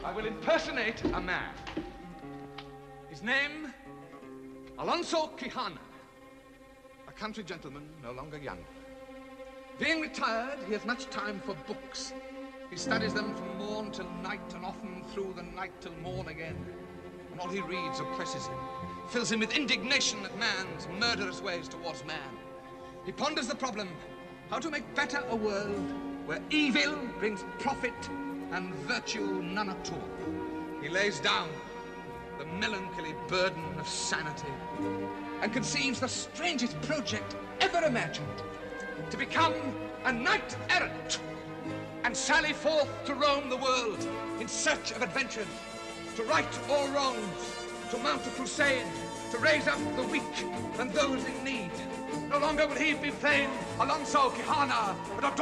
I will impersonate a man. His name, Alonso Quijana, a country gentleman no longer young. Being retired, he has much time for books. He studies them from morn till night, and often through the night till morn again. And all he reads oppresses him, fills him with indignation at man's murderous ways towards man. He ponders the problem, how to make better a world where evil brings profit and virtue none at all. He lays down the melancholy burden of sanity and conceives the strangest project ever imagined, to become a knight errant and sally forth to roam the world in search of adventures, to right all wrongs, to mount a crusade, to raise up the weak and those in need. No longer will he be plain Alonso Quijana, but a